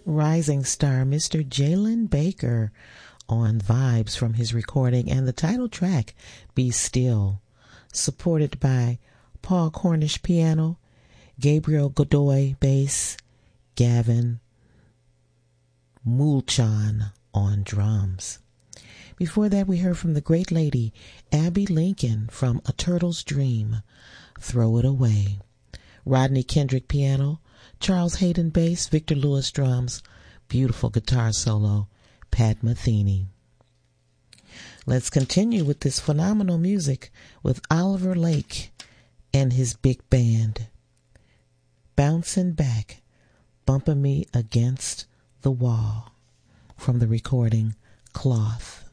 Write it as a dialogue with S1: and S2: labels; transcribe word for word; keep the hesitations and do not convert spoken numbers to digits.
S1: rising star Mister Jalen Baker on Vibes from his recording, and the title track, Be Still, supported by Paul Cornish piano, Gabriel Godoy bass, Gavin Mulchan on drums. Before that, we heard from the great lady Abby Lincoln from A Turtle's Dream, Throw It Away. Rodney Kendrick piano, Charles Hayden bass, Victor Lewis drums, beautiful guitar solo, Pat Metheny. Let's continue with this phenomenal music with Oliver Lake and his big band. Bouncing Back, Bumping Me Against the Wall, from the recording Cloth.